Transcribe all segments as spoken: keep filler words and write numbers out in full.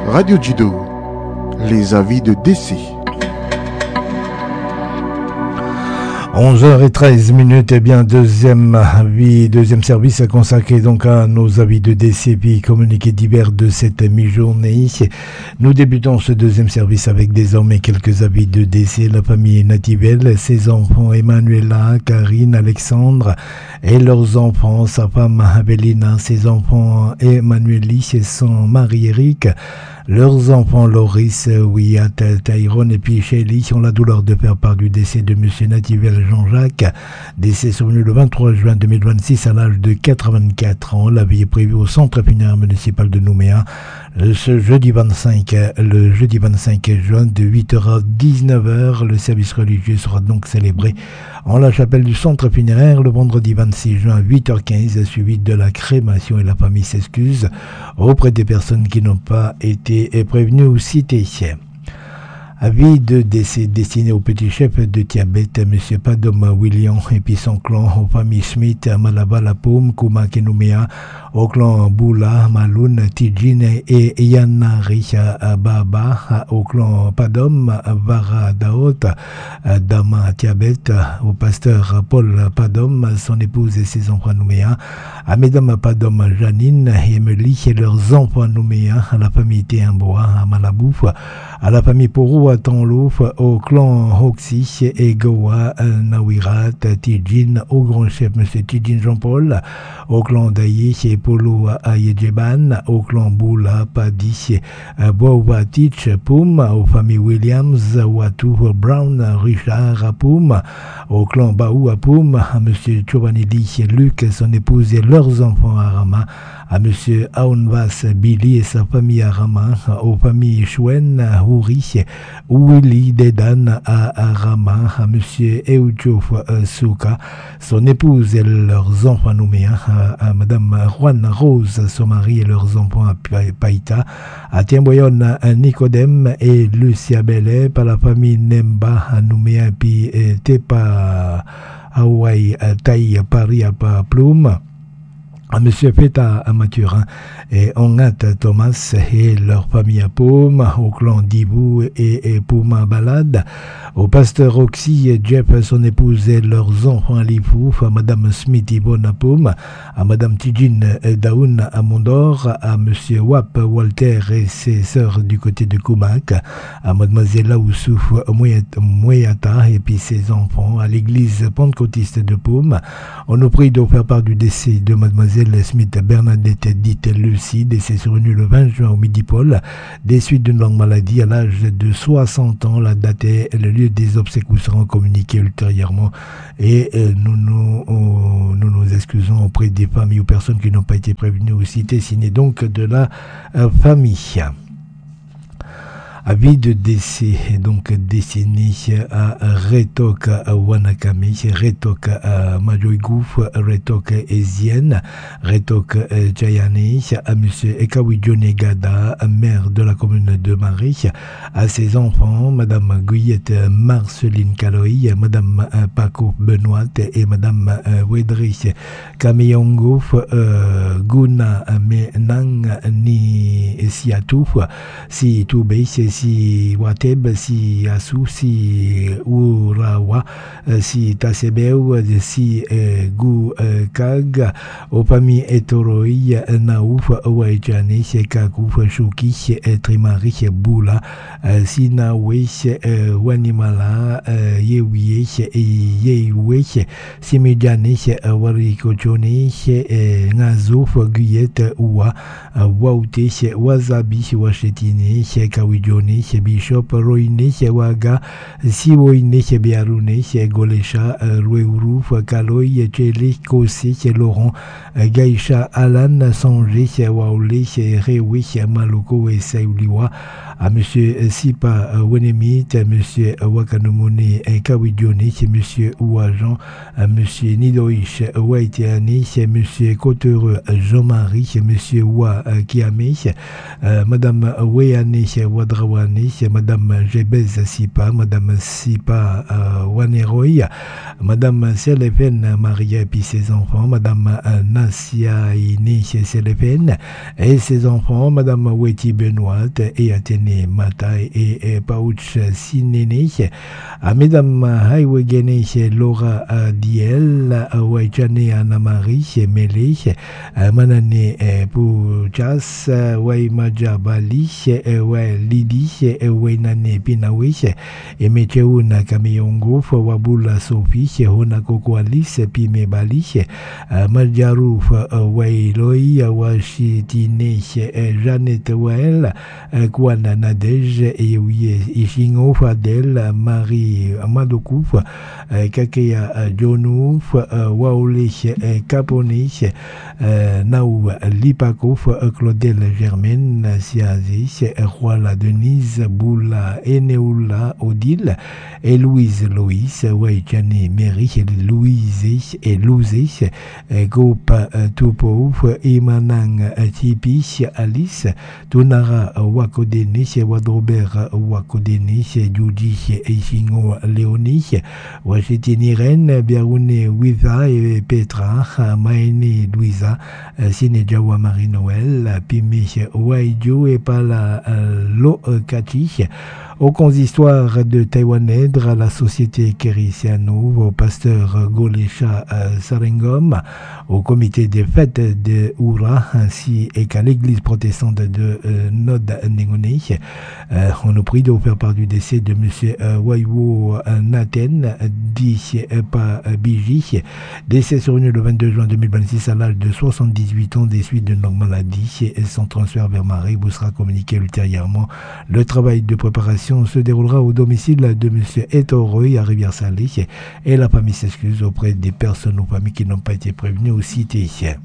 Radio Judo, les avis de décès. onze heures treize minutes, et bien deuxième avis, deuxième service consacré donc à nos avis de décès puis communiqués divers de cette mi-journée. Nous débutons ce deuxième service avec désormais quelques avis de décès. La famille Nativelle, ses enfants Emmanuela, Karine, Alexandre et leurs enfants, sa femme Abelina, ses enfants Emmanueli et son mari Eric. Leurs enfants Loris, Wyatt, Tyrone et puis Shelly ont la douleur de faire part du décès de M. Nativelle Jean-Jacques, décès survenu le vingt-trois juin deux mille vingt-six à l'âge de quatre-vingt-quatre ans. La vie est prévue au centre funéraire municipal de Nouméa ce jeudi vingt-cinq, le jeudi vingt-cinq juin de huit heures à dix-neuf heures. Le service religieux sera donc célébré en la chapelle du centre funéraire le vendredi vingt-six juin à huit heures quinze, suivi de la crémation, et la famille s'excuse auprès des personnes qui n'ont pas été prévenues ou citées. Avis de décès destiné au petit chef de diabète, M. Padom William et puis son clan, aux familles Smith, Malaba, La Paume, Kouma, Kenouméa, au clan Boula, Maloun, Tijin et Yanari Baba, au clan Padom, Vara Daot, Dama Diabète, au pasteur Paul Padom, son épouse et ses enfants Nouméa, à Mesdames Padom, Janine et Emily et leurs enfants Nouméa, à la famille Théamboa, à Malabouf, à la famille Porou, à Tanlouf, au clan Hoxi et Goa, Nawirat, Tijin, au grand chef M. Tijin Jean-Paul, au clan Daye et Polo à Yedjeban, au clan Boula, Padi, Boavatich, Poum, aux familles Williams, Watou, Brown, Richard, Poum, au clan Baou, à Poum, à M. Giovanni Luc, son épouse et leurs enfants à Rama, à M. Aounvas Billy et sa famille à Rama, aux familles Chouen, Houri, Willy Dedan à Rama, à M. Eudjof Souka, son épouse et leurs enfants Nouméa, à, à Mme Juan Rose, son mari et leurs enfants à Païta, à Tiamboyon, à Nicodème et Lucia Bellet, par la famille Nemba à Nouméa, et puis Tepa Hawaii, Taï, Paris à Plume, à M. Feta à Mathurin et Ongat Thomas et leur famille à Paume, au clan Dibou et, et Paume à Balade, au pasteur Roxy et Jeff, son épouse et leurs enfants à Lifouf, à Mme Smith Yvonne à Paume, à Mme Tijin Daoun à Mondor, à M. Wap Walter et ses sœurs du côté de Koumak, à Mlle Laoussouf Mouyata et puis ses enfants, à l'église pentecôtiste de Paume. On nous prie de faire part du décès de Mlle Smith Bernadette dite Lucie, décès survenu le vingt juin au Midi-Pôle, des suites d'une longue maladie à l'âge de soixante ans. La date et le lieu des obsèques vous seront communiqués ultérieurement, et euh, nous, nous, euh, nous nous excusons auprès des familles ou personnes qui n'ont pas été prévenues ou citées, signé donc de la euh, famille. Avis de décès donc destiné à Retok à Wanakame, Retok à Majoigouf, Retok Ezien, Retok Jayane, à M. Ekawijone Gada, maire de la commune de Marie, à ses enfants, Mme Guyette Marceline Kaloï, Mme Paco Benoît et Mme Wedrich Kameyongouf, Guna Menang Ni Siatouf, Si Toubé, si Wateb, si Assou, si Urawa, si Tasebeu, si euh, Gou euh, Kag, aux familles Etoroi, Naouf, Ouaïdjane, Kakouf, Chouki, Trimari, Boula, si Nawe, Wanimala, Yewie, Yewe, si Midjane, Wariko Jone, Nazouf, Guyette, Oua, Waoute, Wasabi, Wachetine, Kawijone, Bishop, Roine, Waga, Siwoine, Biaroune, Golesha, Roueurou, Kaloy, Tchele, Kosé, Laurent, Gaïcha, Alan, Songé, Waoulé, Rewe, Maloko et Saouliwa, à monsieur Sipa Wenemit, à monsieur Wakanumuni Kawidioni, monsieur Ouajan, à monsieur Nidoish Waitiani, monsieur Cotereux Jean-Marie, monsieur Wa Kiame, madame Weyane Wadrawani, madame Jebez Sipa, madame Sipa Waneroy, madame Selefen Maria et puis ses enfants, madame Nassia Ini Selefen et ses enfants, madame Weti Benoît et Athénée Matai et, et Pauch Sinene, à madame Haïwegene Laura Diel, Waïchane Anamari Mele, Manane Pouchas, Waimaja Bali, Wai Lidi, Wainane Pinawi, et Mecheuna Kamiongo, Wabula Sophie, Honakoko Alice, Pime Bali, Majaruf Wailoi, Washitine, Janet Wael, Kwana Nadej, et Ishingo Fadel, Marie Madokouf, Kakeya Jonouf, Waole Caponi, Naou Lipakouf, Claudel Germaine, Siazi, Roila Denise, Boula Eneoula Odile, et Louise Loïs, Waïchane Mary, Louise et Louise, Gopa Tupouf, Imanang Tipi, Alice, Tunara Wakodeni, Wadrobert Wakodeni, Judy Ishingo Léonie, Washitini Ren, Biaoune Wiza et Petra, Maene Louisa, Sinejawa Marie-Noël, Pime Waidjo et Pala Lo Kachi, au consistoire de Taïwanèdre, à la société Kériciano, au pasteur Golesha Sarengom, au comité des fêtes de Oura, ainsi et qu'à l'église protestante de euh, Nod Nengone. Euh, on nous prie de vous faire part du décès de M. Euh, Waiwo Naten, dit euh, pas euh, Biji, décès survenu le vingt-deux juin deux mille vingt-six à l'âge de soixante-dix-huit ans des suites d'une longue maladie, et son transfert vers Marie vous sera communiqué ultérieurement. Le travail de préparation se déroulera au domicile de M. Etoroy à Rivière-Salée, et la famille s'excuse auprès des personnes ou familles qui n'ont pas été prévenues ou citées.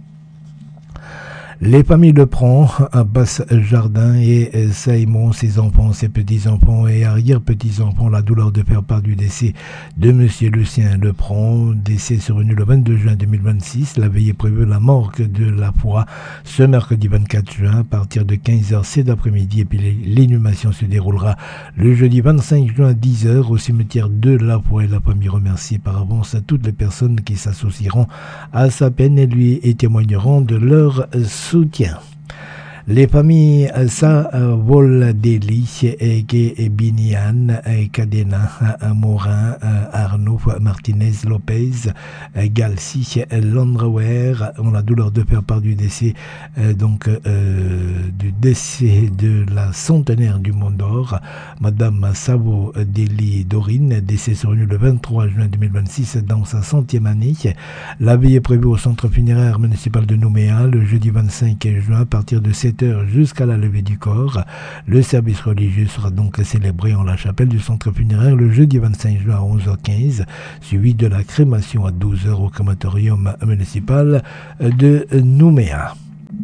Les familles de Pran, Abbas Jardin et Saïmon, ses enfants, ses petits-enfants et arrière-petits-enfants, la douleur de faire part du décès de M. Lucien Lepran, décès survenu le vingt-deux juin deux mille vingt-six. La veille est prévue la morgue de la foi ce mercredi vingt-quatre juin à partir de quinze heures cet après-midi, et puis l'inhumation se déroulera le jeudi vingt-cinq juin à dix heures au cimetière de la foi. Et la famille remercie par avance à toutes les personnes qui s'associeront à sa peine et lui et témoigneront de leur soutien. Les familles Sa Voldeli et Binian, Cadena, Morin, Arnaud, Martinez, Lopez, Galsi, Landrewer ont la douleur de faire part du décès, donc euh, du décès de la centenaire du Mont d'Or, Madame Savo Deli Dorine, décès survenu le vingt-trois juin deux mille vingt-six dans sa centième année. La veille est prévue au centre funéraire municipal de Nouméa le jeudi vingt-cinq juin à partir de sept heures jusqu'à la levée du corps. Le service religieux sera donc célébré en la chapelle du centre funéraire le jeudi vingt-cinq juin à onze heures quinze, suivi de la crémation à douze heures au crématorium municipal de Nouméa.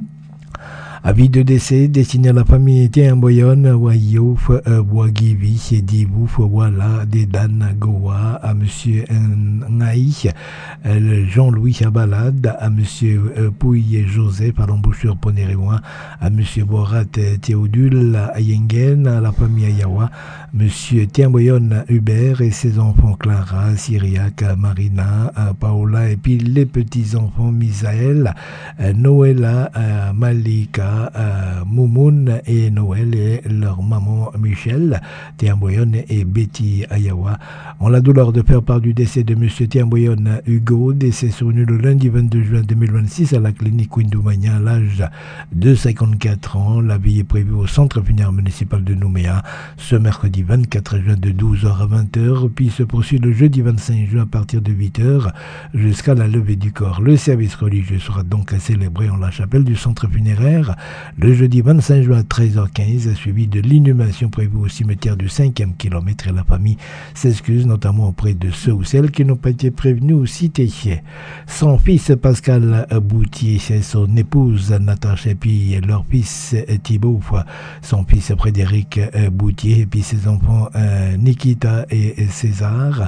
Avis de décès destiné à la famille Tiamboyon, Wayouf, Boagivi, Dibouf, Wala, Dedan, Goa, à monsieur Ngaï, Jean-Louis Chabalade, à monsieur Pouille Joseph, à l'embouchure Ponéréouin, à monsieur Borat Théodule, à Yengen, à la famille Ayawa, monsieur Tiamboyon Hubert et ses enfants Clara, Syriac, Marina, Paola, et puis les petits-enfants Misaël, Noëlla, Malika, Euh, Moumoun et Noël et leur maman Michel Tiamboyon et Betty Ayawa ont la douleur de faire part du décès de M. Tiamboyon Hugo, décès survenu le lundi vingt-deux juin deux mille vingt-six à la clinique Windumania à l'âge de cinquante-quatre ans. La vie est prévue au centre funéraire municipal de Nouméa ce mercredi vingt-quatre juin de douze heures à vingt heures, puis se poursuit le jeudi vingt-cinq juin à partir de huit heures jusqu'à la levée du corps. Le service religieux sera donc célébré en la chapelle du centre funéraire le jeudi vingt-cinq juin à treize heures quinze, suivi de l'inhumation prévue au cimetière du cinquième kilomètre. Et la famille s'excuse notamment auprès de ceux ou celles qui n'ont pas été prévenus ou cités. Son fils Pascal Boutier, son épouse Natacha, et puis leur fils Thibaut, son fils Frédéric Boutier, et puis ses enfants Nikita et César,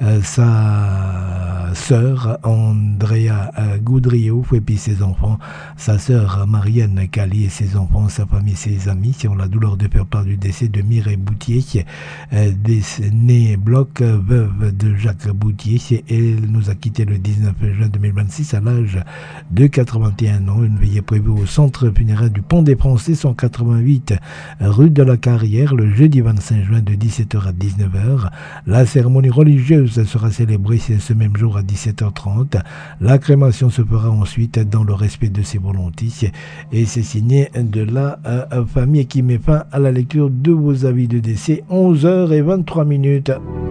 sa sœur Andrea Goudrio, et puis ses enfants, sa sœur Marianne Cali et ses enfants, sa famille, ses amis, qui ont la douleur de faire part du décès de Mireille Boutier, née Bloch, veuve de Jacques Boutier. Elle nous a quitté le dix-neuf juin deux mille vingt-six à l'âge de quatre-vingt-un ans. Une veillée prévue au centre funéraire du Pont des Français, cent quatre-vingt-huit rue de la Carrière, le jeudi vingt-cinq juin de dix-sept heures à dix-neuf heures. La cérémonie religieuse sera célébrée ce même jour à dix-sept heures trente. La crémation se fera ensuite dans le respect de ses volontés. Et c'est signé de la euh, famille qui met fin à la lecture de vos avis de décès. onze heures vingt-trois minutes.